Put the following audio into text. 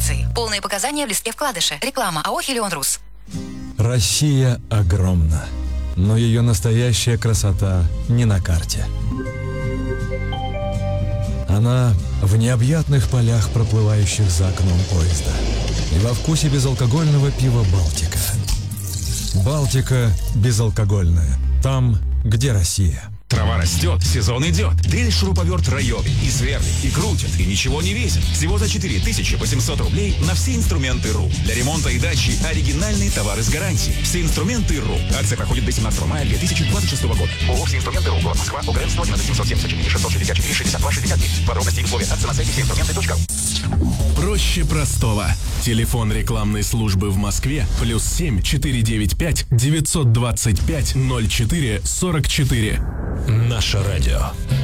информации. Полные показания в листке вкладыша. Реклама АО «Хелион Рус». Россия огромна, но ее настоящая красота не на карте. Она в необъятных полях, проплывающих за окном поезда. И во вкусе безалкогольного пива «Балтика». «Балтика» безалкогольная. Там, где Россия. Трава растет, сезон идет. Дрель шуруповерт Райоби и сверлит, и крутит, и ничего не весит. Всего за 4800 рублей на все инструменты РУ. Для ремонта и дачи оригинальные товары с гарантией. Все инструменты РУ. Акция проходит до 17 мая 2026 года. ООО «Все инструменты РУ». Город Москва. ОГРН 111 774 664 62 69. Подробности и условия акции на сайте всеинструменты.ру. Проще простого. Телефон рекламной службы в Москве +7 495 925 04 44. Наше радио.